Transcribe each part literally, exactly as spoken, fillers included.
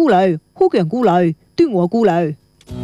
鼓励，互相鼓励，对我鼓励。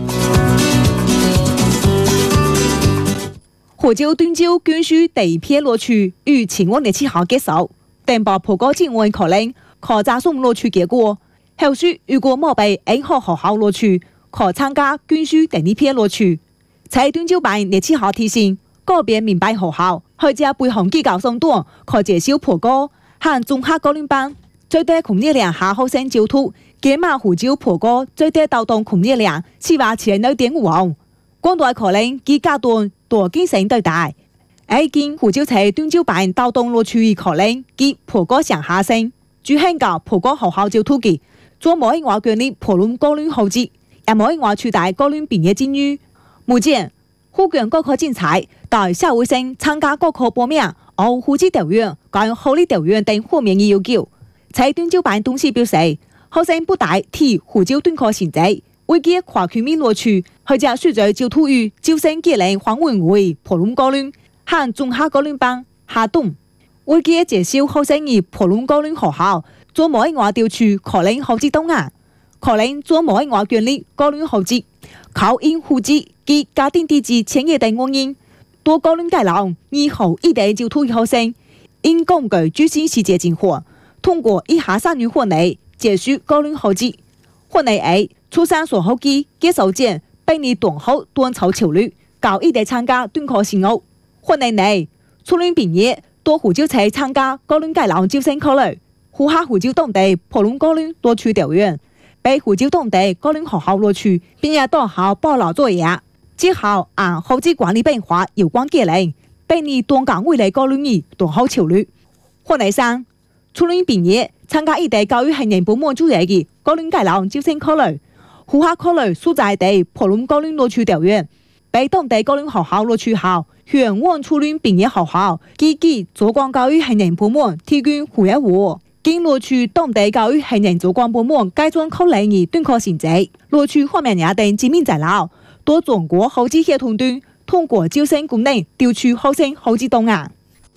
湖州端州捐书第一批录取于前往日七号结束，等报葡高境外可能可查送录取结果。后续如果冇被任何學校錄取，可參加捐書第二批錄取。在端州辦日七號提醒個別民辦學校，或者背行機構上段可接受葡高和綜合高齡班，最低空熱量下學生招圖，減碼湖州葡高最低導動空熱量四百七十九點五毫。廣大可能及階段多競爭對待，而今湖州在端州辦導動錄取可能及葡高上下生，主香港葡高學校招圖嘅。做某一外權力普論高齡後職，也某一外取代高齡畢業境遇。目前，湖權高考競賽對社會性參加高考報名、按戶籍調員、關於學歷調員等方面嘅要求。在端州辦董事表示，學生不帶提湖州段考成績，會記跨區面錄取，或者選擇招圖於招生技能黃文會普論高齡和綜合高齡班下動，會記接受學生於普論高齡學校。做某一外調處可能後職檔案，可能做某一外權力高齡後職，靠因戶籍及家庭地址遷移等原因，多高齡界人以後一定招圖學生，因根據最新細節情況，通過以下三年份內接受高齡後職。份內 A 初三所學期結束前，並以段後段籌潮率，較一定參加段考試後。份內內初戀畢業多湖州才參加高齡界人招生考慮。湖下湖州當地普論高齡錄取調員，被湖州當地高齡學校錄取，並且到校報勞作業，之後按校址管理變化有關技能，並以段崗未來高齡兒段後潮率。份內三初戀畢業參加一地教育行政部門主任嘅高齡界人招生考慮，湖下考慮所在地普論高齡錄取調員，被當地高齡學校錄取後，向往初戀畢業學校積極做廣教育行政部門提供服務。經錄取當地教育行政主管部門改裝考慮而段考成績，錄取方面也等證明在留，多中國後職協同隊通過招生功能調取學生後職檔案。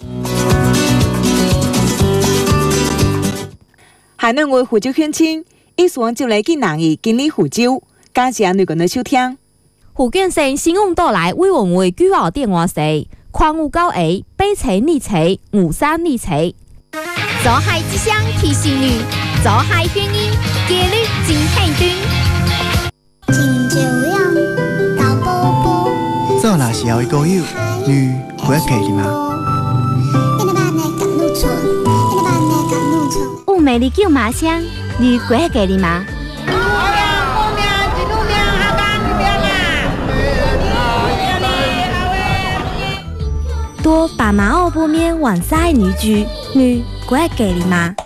海南為湖州鄉親，以上就嚟見人兒經歷湖州，感謝你個人收聽。 湖建省新旺到來為我們為居豪電話是礦物高 A 北斜逆斜五三逆斜。 走海之鄉提醒你，走海原因幾率真很短。 真少樣到寶寶， 做若是後一個友，你會記得嗎？ 有美麗叫馬香，你會記得嗎？多爸媽奧布面晚晒女婿，你會記得嗎？